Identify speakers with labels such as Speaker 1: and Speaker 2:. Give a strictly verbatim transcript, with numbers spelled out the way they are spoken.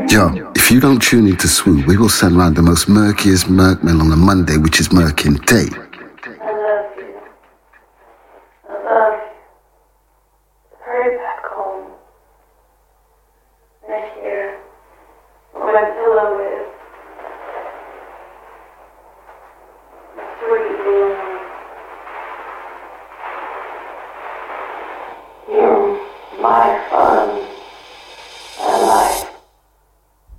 Speaker 1: Yo, if you don't tune into Swoon, we will send round the most murkiest murkmen on a Monday, which is Murkin Day.
Speaker 2: I love you. I love you. Hurry back home. Right here. Where my pillow is. Sweet room. You're my fun.